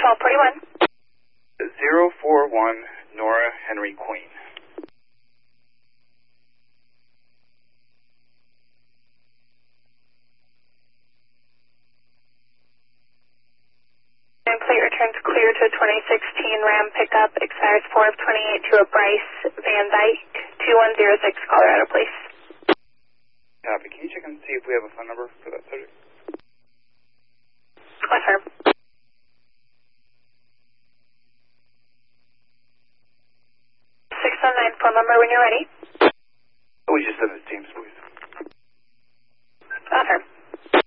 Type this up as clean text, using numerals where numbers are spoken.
1241. 041 Nora Henry Queen. And plate returns clear to a 2016 Ram pickup, expires 4 of 28 to a Bryce Van Dyke, 2106 Colorado, please. Copy. Can you check and see if we have a phone number for that subject? Affirm. 619 phone number when you're ready. We just send the teams, please.